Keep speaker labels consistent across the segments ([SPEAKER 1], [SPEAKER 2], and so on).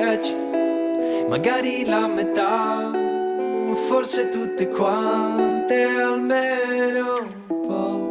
[SPEAKER 1] stretch, magari la metà, forse tutte quante almeno un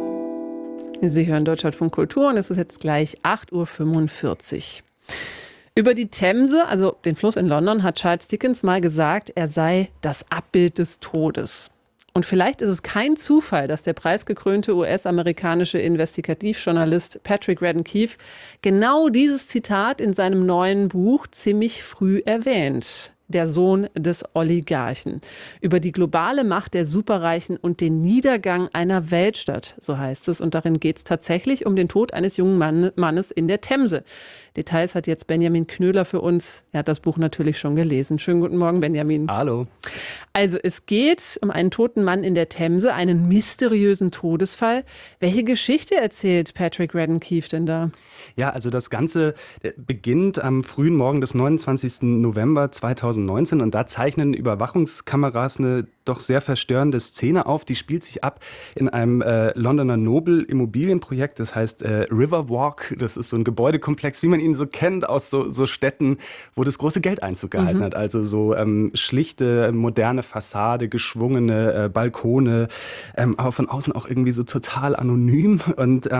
[SPEAKER 1] po'.
[SPEAKER 2] Sie hören Deutschlandfunk Kultur und es ist jetzt gleich 8:45 Uhr. Über die Themse, also den Fluss in London, hat Charles Dickens mal gesagt, er sei das Abbild des Todes. Und vielleicht ist es kein Zufall, dass der preisgekrönte US-amerikanische Investigativjournalist Patrick Radden Keefe genau dieses Zitat in seinem neuen Buch ziemlich früh erwähnt. Der Sohn des Oligarchen. Über die globale Macht der Superreichen und den Niedergang einer Weltstadt, so heißt es. Und darin geht es tatsächlich um den Tod eines jungen Mannes in der Themse. Details hat jetzt Benjamin Knöhler für uns. Er hat das Buch natürlich schon gelesen. Schönen guten Morgen, Benjamin.
[SPEAKER 3] Hallo.
[SPEAKER 2] Also es geht um einen toten Mann in der Themse, einen mysteriösen Todesfall. Welche Geschichte erzählt Patrick Radden Keefe denn da?
[SPEAKER 3] Ja, also das Ganze beginnt am frühen Morgen des 29. November 2019 und da zeichnen Überwachungskameras eine doch sehr verstörende Szene auf. Die spielt sich ab in einem Londoner Nobel-Immobilienprojekt, das heißt Riverwalk. Das ist so ein Gebäudekomplex, wie man ihn so kennt aus so Städten, wo das große Geld Einzug gehalten hat. Also so schlichte, moderne Fassade, geschwungene Balkone, aber von außen auch irgendwie so total anonym. Und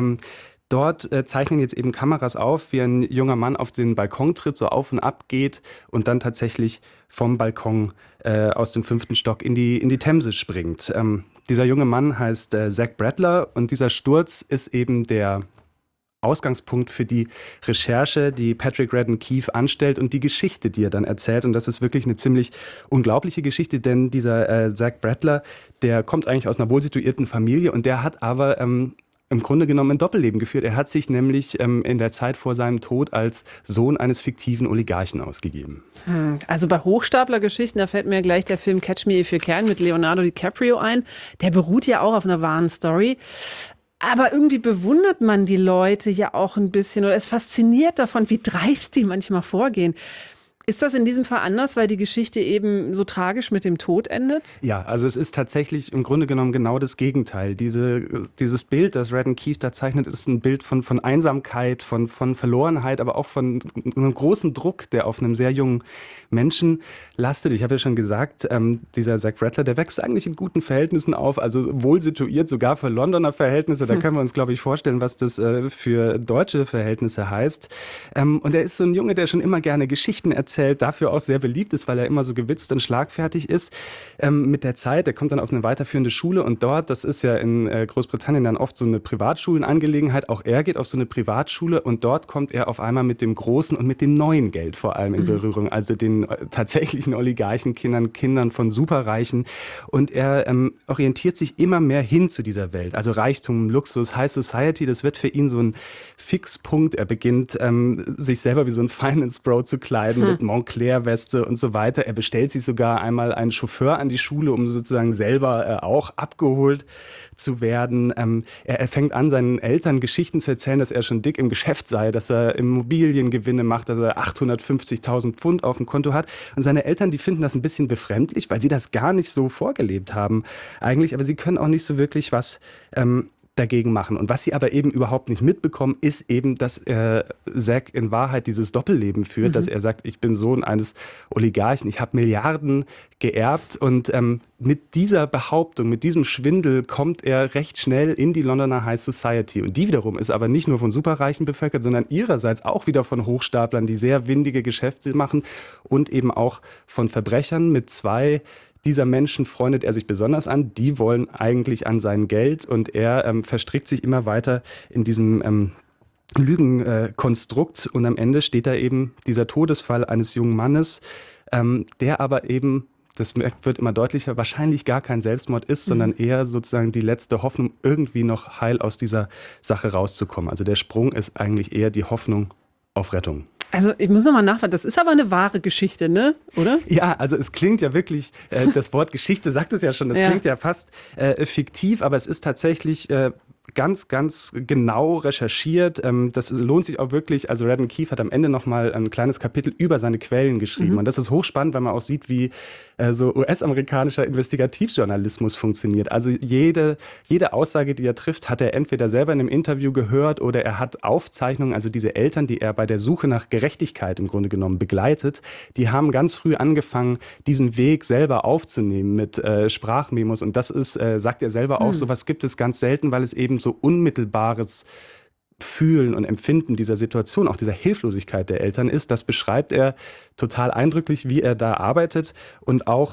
[SPEAKER 3] dort zeichnen jetzt eben Kameras auf, wie ein junger Mann auf den Balkon tritt, so auf und ab geht und dann tatsächlich vom Balkon aus dem 5. Stock in die Themse springt. Dieser junge Mann heißt Zach Bradler und dieser Sturz ist eben der Ausgangspunkt für die Recherche, die Patrick Radden Keefe anstellt und die Geschichte, die er dann erzählt. Und das ist wirklich eine ziemlich unglaubliche Geschichte, denn dieser Zach Bradler, der kommt eigentlich aus einer wohlsituierten Familie und der hat aber im Grunde genommen ein Doppelleben geführt. Er hat sich nämlich in der Zeit vor seinem Tod als Sohn eines fiktiven Oligarchen ausgegeben.
[SPEAKER 2] Also bei Hochstaplergeschichten, da fällt mir gleich der Film Catch Me If You Can mit Leonardo DiCaprio ein. Der beruht ja auch auf einer wahren Story. Aber irgendwie bewundert man die Leute ja auch ein bisschen oder ist fasziniert davon, wie dreist die manchmal vorgehen. Ist das in diesem Fall anders, weil die Geschichte eben so tragisch mit dem Tod endet?
[SPEAKER 3] Ja, also es ist tatsächlich im Grunde genommen genau das Gegenteil. Dieses Bild, das Radden Keefe da zeichnet, ist ein Bild von Einsamkeit, von Verlorenheit, aber auch von einem großen Druck, der auf einem sehr jungen Menschen lastet. Ich habe ja schon gesagt, dieser Zach Bradler, der wächst eigentlich in guten Verhältnissen auf, also wohl situiert, sogar für Londoner Verhältnisse. Da können wir uns, glaube ich, vorstellen, was das für deutsche Verhältnisse heißt. Und er ist so ein Junge, der schon immer gerne Geschichten erzählt, dafür auch sehr beliebt ist, weil er immer so gewitzt und schlagfertig ist. Mit der Zeit, er kommt dann auf eine weiterführende Schule und dort, das ist ja in Großbritannien dann oft so eine Privatschulenangelegenheit, auch er geht auf so eine Privatschule und dort kommt er auf einmal mit dem großen und mit dem neuen Geld vor allem in Berührung, also den tatsächlichen Oligarchenkindern, Kindern von Superreichen und er orientiert sich immer mehr hin zu dieser Welt, also Reichtum, Luxus, High Society, das wird für ihn so ein Fixpunkt. Er beginnt sich selber wie so ein Finance Bro zu kleiden mit Moncler-Weste und so weiter. Er bestellt sich sogar einmal einen Chauffeur an die Schule, um sozusagen selber auch abgeholt zu werden. Er fängt an, seinen Eltern Geschichten zu erzählen, dass er schon dick im Geschäft sei, dass er Immobiliengewinne macht, dass er 850.000 Pfund auf dem Konto hat. Und seine Eltern, die finden das ein bisschen befremdlich, weil sie das gar nicht so vorgelebt haben eigentlich, aber sie können auch nicht so wirklich was dagegen machen. Und was sie aber eben überhaupt nicht mitbekommen, ist eben, dass Zach in Wahrheit dieses Doppelleben führt, dass er sagt, ich bin Sohn eines Oligarchen, ich habe Milliarden geerbt und mit dieser Behauptung, mit diesem Schwindel kommt er recht schnell in die Londoner High Society. Und die wiederum ist aber nicht nur von Superreichen bevölkert, sondern ihrerseits auch wieder von Hochstaplern, die sehr windige Geschäfte machen und eben auch von Verbrechern. Mit zwei dieser Menschen freundet er sich besonders an. Die wollen eigentlich an sein Geld und er verstrickt sich immer weiter in diesem Lügenkonstrukt. Und am Ende steht da eben dieser Todesfall eines jungen Mannes, der aber eben, das wird immer deutlicher, wahrscheinlich gar kein Selbstmord ist, sondern eher sozusagen die letzte Hoffnung, irgendwie noch heil aus dieser Sache rauszukommen. Also der Sprung ist eigentlich eher die Hoffnung auf Rettung.
[SPEAKER 2] Also ich muss nochmal nachfragen, das ist aber eine wahre Geschichte, ne? Oder?
[SPEAKER 3] Ja, also es klingt ja wirklich, das Wort Geschichte sagt es ja schon, das klingt ja fast fiktiv, aber es ist tatsächlich ganz, ganz genau recherchiert. Das lohnt sich auch wirklich. Also Radden Keefe hat am Ende nochmal ein kleines Kapitel über seine Quellen geschrieben. Und das ist hochspannend, weil man auch sieht, wie so US-amerikanischer Investigativjournalismus funktioniert. Also jede Aussage, die er trifft, hat er entweder selber in einem Interview gehört oder er hat Aufzeichnungen, also diese Eltern, die er bei der Suche nach Gerechtigkeit im Grunde genommen begleitet, die haben ganz früh angefangen, diesen Weg selber aufzunehmen mit Sprachmemos. Und das ist, sagt er selber auch, sowas gibt es ganz selten, weil es eben so unmittelbares Fühlen und Empfinden dieser Situation, auch dieser Hilflosigkeit der Eltern ist. Das beschreibt er total eindrücklich, wie er da arbeitet und auch,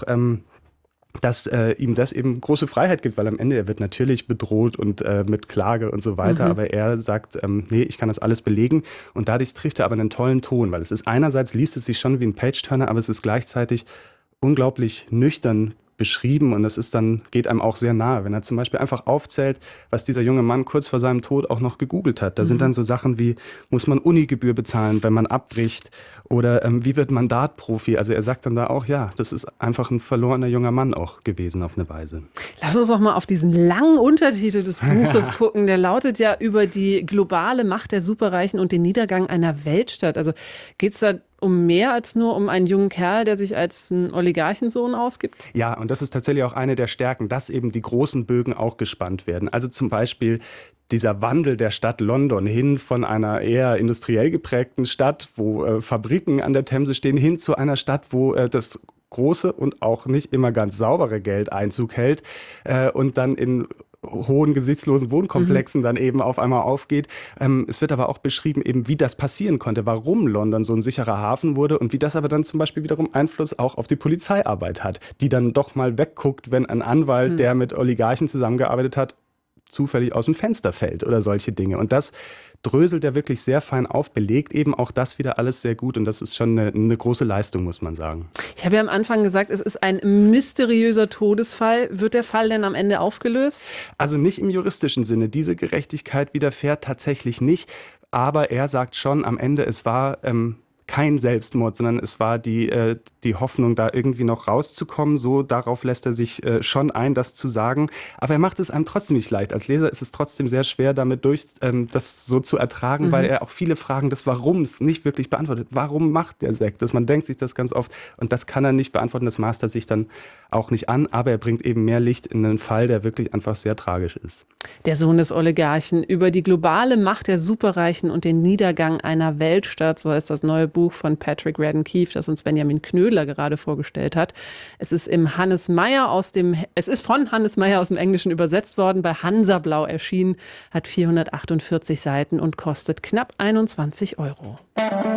[SPEAKER 3] dass ihm das eben große Freiheit gibt, weil am Ende er wird natürlich bedroht und mit Klage und so weiter, aber er sagt, nee, ich kann das alles belegen und dadurch trifft er aber einen tollen Ton, weil es ist einerseits, liest es sich schon wie ein Page-Turner, aber es ist gleichzeitig unglaublich nüchtern beschrieben und das ist dann, geht einem auch sehr nahe, wenn er zum Beispiel einfach aufzählt, was dieser junge Mann kurz vor seinem Tod auch noch gegoogelt hat. Da sind dann so Sachen wie, muss man Unigebühr bezahlen, wenn man abbricht oder wie wird Mandatprofi? Also er sagt dann da auch, ja, das ist einfach ein verlorener junger Mann auch gewesen auf eine Weise.
[SPEAKER 2] Lass uns doch mal auf diesen langen Untertitel des Buches gucken. Der lautet ja über die globale Macht der Superreichen und den Niedergang einer Weltstadt. Also geht es da um mehr als nur um einen jungen Kerl, der sich als ein Oligarchensohn ausgibt?
[SPEAKER 3] Ja, und das ist tatsächlich auch eine der Stärken, dass eben die großen Bögen auch gespannt werden. Also zum Beispiel dieser Wandel der Stadt London hin von einer eher industriell geprägten Stadt, wo Fabriken an der Themse stehen, hin zu einer Stadt, wo das große und auch nicht immer ganz saubere Geld Einzug hält und dann in hohen, gesichtslosen Wohnkomplexen dann eben auf einmal aufgeht. Es wird aber auch beschrieben, eben wie das passieren konnte, warum London so ein sicherer Hafen wurde und wie das aber dann zum Beispiel wiederum Einfluss auch auf die Polizeiarbeit hat, die dann doch mal wegguckt, wenn ein Anwalt, der mit Oligarchen zusammengearbeitet hat, zufällig aus dem Fenster fällt oder solche Dinge. Und das dröselt er wirklich sehr fein auf, belegt eben auch das wieder alles sehr gut und das ist schon eine große Leistung, muss man sagen.
[SPEAKER 2] Ich habe ja am Anfang gesagt, es ist ein mysteriöser Todesfall. Wird der Fall denn am Ende aufgelöst?
[SPEAKER 3] Also nicht im juristischen Sinne. Diese Gerechtigkeit widerfährt tatsächlich nicht, aber er sagt schon am Ende, es war kein Selbstmord, sondern es war die Hoffnung, da irgendwie noch rauszukommen. So, darauf lässt er sich schon ein, das zu sagen. Aber er macht es einem trotzdem nicht leicht. Als Leser ist es trotzdem sehr schwer, damit das so zu ertragen, weil er auch viele Fragen des Warums nicht wirklich beantwortet. Warum macht der Sekt das? Man denkt sich das ganz oft und das kann er nicht beantworten. Das maßt er sich dann auch nicht an, aber er bringt eben mehr Licht in einen Fall, der wirklich einfach sehr tragisch ist.
[SPEAKER 2] Der Sohn des Oligarchen über die globale Macht der Superreichen und den Niedergang einer Weltstadt, so heißt das neue Buch von Patrick Radden Keefe, das uns Benjamin Knödler gerade vorgestellt hat. Es ist von Hannes Meyer aus dem Englischen übersetzt worden, bei Hansa Blau erschienen, hat 448 Seiten und kostet knapp 21 €.